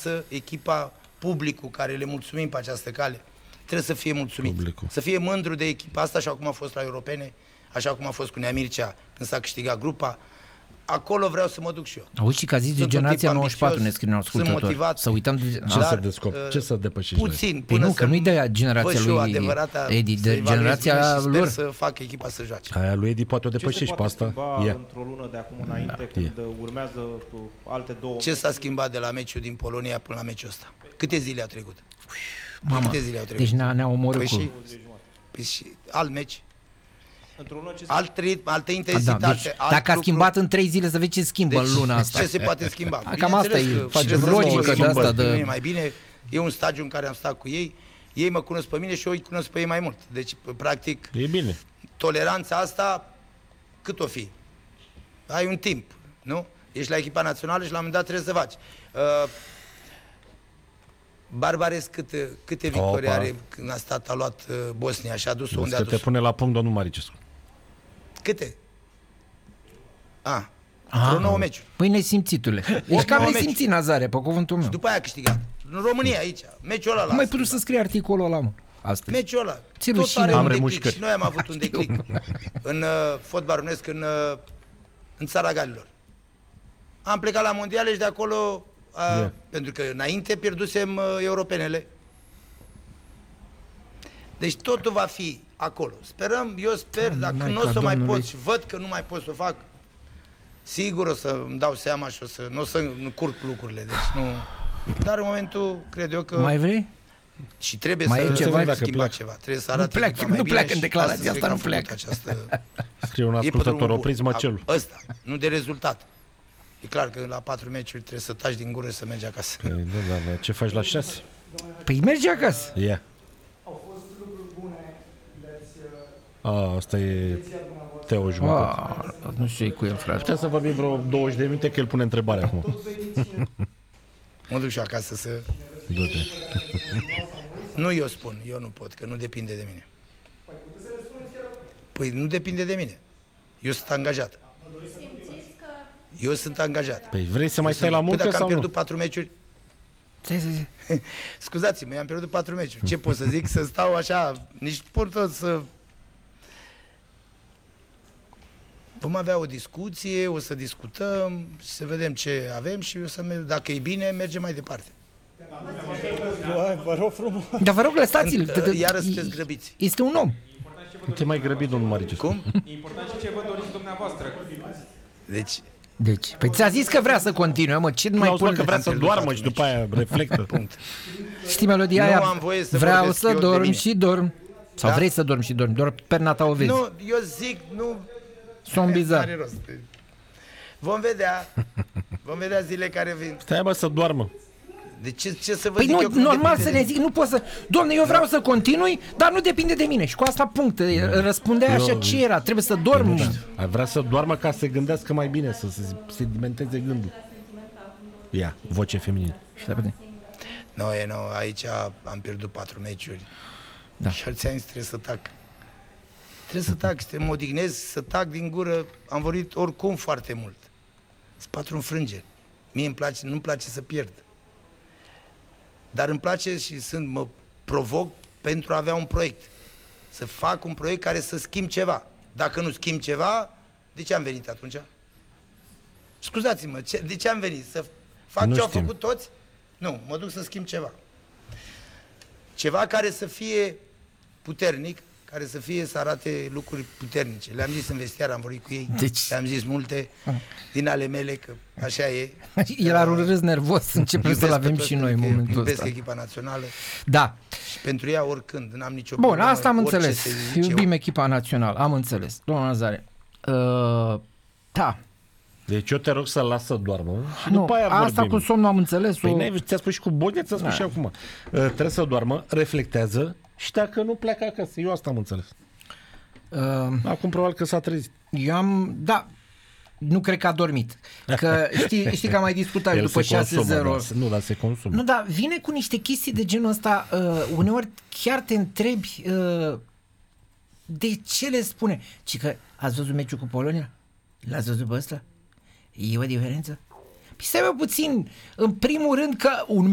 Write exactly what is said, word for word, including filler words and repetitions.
acasă, echipa, publicul care le mulțumim pe această cale, trebuie să fie mulțumit. Publicul. Să fie mândru de echipa asta, așa cum a fost la europene, așa cum a fost cu Nea Mircea când s-a câștigat grupa. Acolo vreau să mă duc și eu. Auzi, și că a zis de generația nouăzeci și patru, ne scriu ascultători. Să uităm de... Ce să descoperi? Ce să depășești? Puțin. Păi nu, că nu-i de generația lui Edi, de generația lor. Sper să fac echipa să joace. Aia lui Edi poate o depășești pe asta. Ce într-o lună de acum înainte, când urmează alte două... Ce s-a schimbat de la meciul din Polonia până la meciul ăsta? Câte zile au trecut? Mama, Câte zile au trecut? deci ne-a omorât păi cu... Și, păi și alt meci. Alt ritm, altă intensitate. Da, deci, alt dacă a lucru. schimbat în trei zile, să vezi ce schimbă deci, în luna asta. Ce se poate schimba? Cam asta e, face logică de asta. De... Nu e mai bine, e un stagiu în care am stat cu ei, ei mă cunosc pe mine și eu îi cunosc pe ei mai mult. Deci, practic, e bine. Toleranța asta, cât o fi? Ai un timp, nu? Ești la echipa națională și la un moment dat trebuie să faci. Uh, Barbares câte, câte victorii are când a stat, a luat uh, Bosnia și a dus-o unde a dus-o? te pune la punct domnul Maricescu. Câte? A, vreo nouă meciuri. Păi nesimțitule. Ești cam nesimțit, Nazare, pe cuvântul meu. Și după aia a câștigat. În România, aici. Meciul ăla. Cum ai putut să scrii articolul ăla, mă? Astăzi. Meciul ăla. Ți-e tot are un declic. Și noi am avut un declic în uh, fotbal românesc, în, uh, în țara Galilor. Am plecat la mondiale și de acolo, uh, yeah. pentru că înainte pierdusem uh, europenele. Deci totul va fi acolo. Sperăm, eu sper, da, dacă nu o să mai pot și văd că nu mai pot să o fac, sigur o să îmi dau seama și o să, nu o să încurc lucrurile. Deci nu... Dar în momentul, cred eu că... Mai vrei? Și trebuie mai să e ceva, dacă schimba ceva. Trebuie să arate nu pleacă, nu pleacă în declarația asta, nu pleacă. Această... Scrie un ascultător, opriți măcelul. Ăsta, nu de rezultat. E clar că la patru meciuri trebuie să taci din gură și să mergi acasă. Păi, da, da, ce faci la șase? Păi mergi acasă. Ia. Yeah. A, asta e Teo jumătate. Nu știu cu el, frate. Putem să vorbim vreo douăzeci de minute, că el pune întrebarea acum. Mă duc și eu acasă să... Du-te. Nu eu spun, eu nu pot, că nu depinde de mine. Păi nu depinde de mine. Eu sunt angajat. Eu sunt angajat. Păi vrei să mai stai la muncă păi dacă sau am pierdut nu? patru meciuri... Scuzați-mă, eu am pierdut patru meciuri. Ce pot să zic? Să stau așa, nici pot tot să... Vom avea o discuție, o să discutăm, să vedem ce avem și o să merg, dacă e bine, mergem mai departe. Vă rog frumos. Dar vă rog, lăsați-l. Iară sunteți grăbiți. Este un om. Nu te mai grăbi, domnul Maricescu. Cum? E important și ce vă doriți dumneavoastră. Deci... Deci, păi ți-a zis că vrea să continue, mă, ce mai pune? Că vrea să doarmă și după aia reflectă. Punct. Știi melodia aia? Nu am voie să vreau să dorm și dorm. Sau da? vrei să dormi și dormi, doar perna ta o vezi. Nu, eu zic, nu... Sunt bizar. Vom vedea. Vom vedea zile care vin. Stai, bă, să doarmă. De ce, ce să vă păi zic nu, eu? normal să ne zic, nu pot să... Doamne, eu vreau da. să continui, dar nu depinde de mine. Și cu asta punct. Da. Răspundea eu, așa ce era. Trebuie să dorm. Ar vrea să doarmă ca să se gândească mai bine, să se sedimenteze gândul. Ia, voce feminină. Nu, e, nu, aici am pierdut patru meciuri. Da. Și alții ani trebuie să tac. Trebuie să tac, să mă odihnez, să tac din gură. Am vorbit oricum foarte mult. Sunt patru înfrângeri. Mie îmi place, nu-mi place să pierd. Dar îmi place și sunt, mă provoc pentru a avea un proiect. Să fac un proiect care să schimb ceva. Dacă nu schimb ceva, de ce am venit atunci? Scuzați-mă, ce, de ce am venit? Să fac nu ce știm. Au făcut toți? Nu, mă duc să schimb ceva. Ceva care să fie puternic, care să fie, să arate lucruri puternice. Le-am zis în vestiar, am vorbit cu ei, deci... le-am zis multe din ale mele, că așa e. El are un râs nervos, începem să-l avem și noi în momentul ăsta. Iubesc echipa națională. Da. Și pentru ea oricând, n-am nicio Bun, problemă. asta am înțeles. Iubim eu... echipa națională, am înțeles. Domnul Nazare, uh, da. Deci eu te rog să-l las să doarmă și nu, după aia vorbim. Asta cu somnul am înțeles. Păi n-ai, ți-a spus și cu Bosnia, ți-a spus da. și acum. Uh, trebuie să doarmă, reflectează și dacă nu pleacă acasă. Eu asta am înțeles. Uh, Acum probabil că s-a trezit. Eu am, da, nu cred că a dormit. Că știi, știi că am mai discutat după șase zero. Nu, dar se consumă. Nu, dar vine cu niște chestii de genul ăsta. Uh, uneori chiar te întrebi uh, de ce le spune. Ci că ați văzut meciul cu Polonia? L-ați văzut pe ăsta? E o diferență? Păi stai mă puțin, în primul rând că un